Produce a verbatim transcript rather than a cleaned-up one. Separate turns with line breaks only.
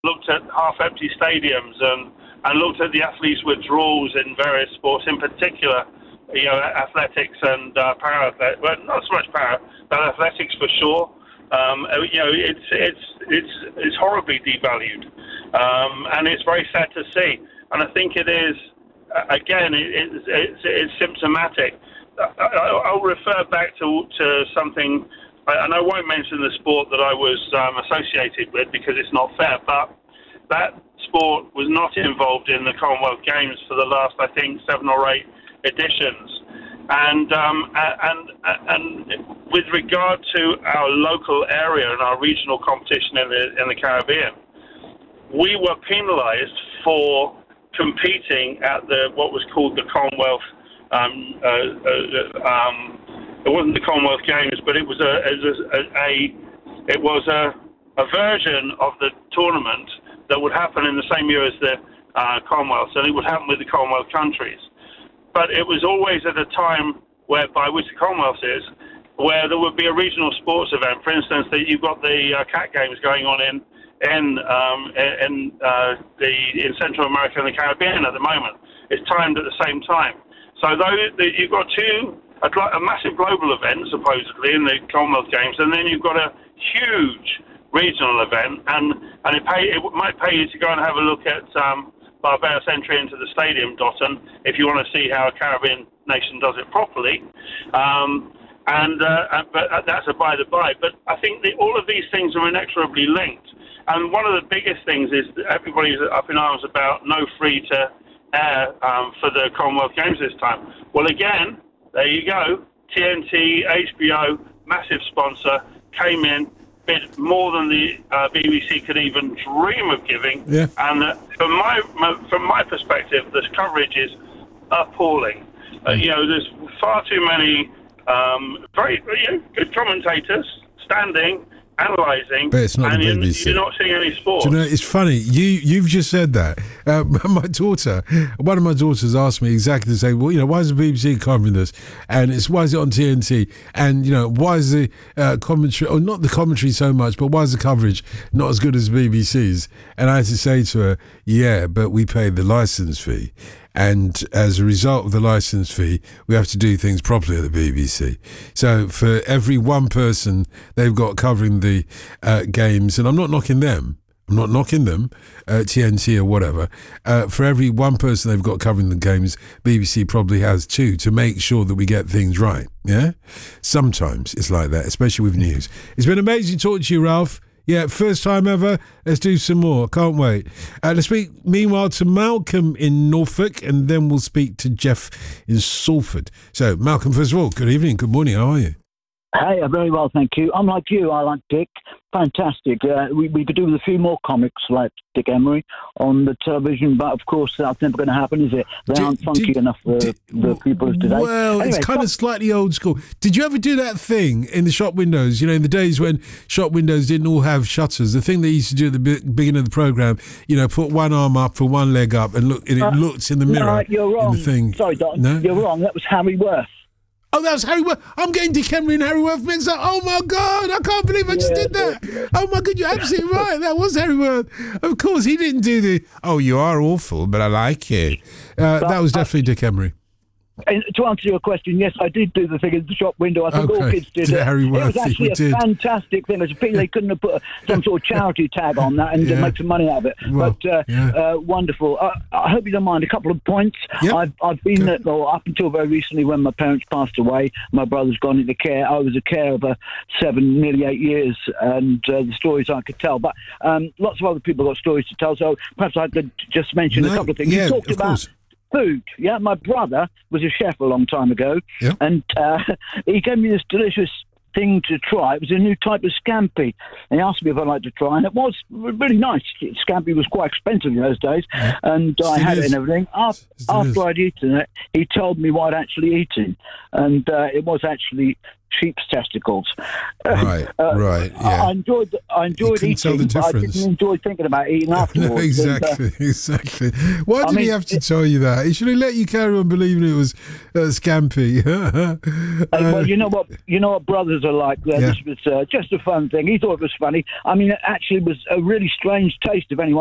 looked at half-empty stadiums and, and looked at the athletes' withdrawals in various sports, in particular, you know, athletics and uh, para, well, not so much para, but athletics for sure. Um, you know, it's it's it's it's horribly devalued, um, and it's very sad to see. And I think it is, again, it, it's, it's it's symptomatic. I'll refer back to to something, and I won't mention the sport that I was um, associated with because it's not fair. But that sport was not involved in the Commonwealth Games for the last, I think, seven or eight editions. And um, and and with regard to our local area and our regional competition in the in the Caribbean, we were penalised for competing at the what was called the Commonwealth. Um, uh, uh, um, it wasn't the Commonwealth Games, but it was a, a, a it was a, a version of the tournament that would happen in the same year as the uh, Commonwealth, and it would happen with the Commonwealth countries. But it was always at a time whereby, which the Commonwealth is, where there would be a regional sports event. For instance, that you've got the uh, cat games going on in in um, in uh, the in Central America and the Caribbean at the moment. It's timed at the same time. So though the, you've got two a, a massive global event supposedly in the Commonwealth Games, and then you've got a huge regional event, and and it pay it might pay you to go and have a look at. Um, Barbados entry into the stadium, Dotton, if you want to see how a Caribbean nation does it properly. Um, and uh, but that's a by the by. But I think the, all of these things are inexorably linked. And one of the biggest things is that everybody's up in arms about no free to air um, for the Commonwealth Games this time. Well, again, there you go. T N T, H B O, massive sponsor, came in, bid more than the uh, B B C could even dream of giving.
Yeah.
And uh, from my, my from my perspective, this coverage is appalling. Uh, you know, there's far too many um, very you know, good commentators standing, analysing,
but it's not
and
the
you're,
B B C.
you're not seeing any sport.
Do you know, it's funny. You, you've just said that. Uh, my daughter, one of my daughters asked me exactly the same. Well, you know, why is the B B C covering this? And it's why is it on T N T? And, you know, why is the uh, commentary, or not the commentary so much, but why is the coverage not as good as B B C's? And I had to say to her, yeah, but we pay the licence fee. And as a result of the licence fee, we have to do things properly at the B B C. So for every one person they've got covering the uh, games, and I'm not knocking them, I'm not knocking them, uh, T N T or whatever, uh, for every one person they've got covering the games, B B C probably has two to make sure that we get things right, yeah? Sometimes it's like that, especially with news. It's been amazing talking to you, Ralph. Yeah, first time ever. Let's do some more. Can't wait. Uh, let's speak, meanwhile, to Malcolm in Norfolk, and then we'll speak to Jeff in Salford. So, Malcolm, first of all, good evening, good morning. How are you?
Hey, I'm very well, thank you. I'm like you. I like Dick. Fantastic. Uh, we, we could do with a few more comics like Dick Emery on the television, but of course that's never going to happen, is it? They
did,
aren't funky
did,
enough for
did,
the people of today.
Well,
anyway,
it's kind of slightly old school. Did you ever do that thing in the shop windows? You know, in the days when shop windows didn't all have shutters, the thing they used to do at the beginning of the programme, you know, put one arm up or one leg up and look, and it uh, looked in the mirror.
No, you're wrong.
In the thing.
Sorry, Don.
No?
You're wrong. That was Harry Worth.
Oh, that was Harry Worth. I'm getting Dick Emery and Harry Worth mixed up. Oh, my God. I can't believe I just
yeah,
did that.
Yeah.
Oh, my God. You're absolutely right. That was Harry Worth. Of course, he didn't do the, oh, you are awful, but I like you. Uh, that was definitely Dick Emery.
And to answer your question, yes, I did do the thing in the shop window. I think
okay.
all kids did
Did
it.
Harry Worth,
it was actually a
did.
fantastic thing. It's a pity they couldn't have put a, some sort of charity tag on that and
yeah.
make some money out of it.
Well,
but uh,
yeah.
uh, wonderful. Uh, I hope you don't mind a couple of points.
Yep.
I've, I've been at, well, up until very recently when my parents passed away, my brother's gone into care. I was a carer for seven, nearly eight years, and uh, the stories I could tell. But um, lots of other people got stories to tell, so perhaps I could just mention
no,
a couple of things.
Yeah,
you talked
of
about
course.
food, yeah. My brother was a chef a long time ago,
yep.
and uh, he gave me this delicious thing to try. It was a new type of scampi, and he asked me if I'd like to try, and it was really nice. Scampi was quite expensive in those days, yeah. and I
Still
had
is.
it and everything. After, after I'd eaten it, he told me what I'd actually eaten, and uh, it was actually sheep's testicles.
Right,
Uh,
right,
I,
yeah.
I enjoyed I enjoyed
couldn't tell
eating,
the
but I
difference.
didn't enjoy thinking about eating afterwards.
No,
And, uh,
exactly, exactly. Why
I
did he
mean,
have to
it-
tell you that? He should have let you carry on believing it was uh, scampi.
Uh, well, you know what you know what brothers are like. Uh,
Yeah.
This was uh, just a fun thing. He thought it was funny. I mean, it actually was a really strange taste. If anyone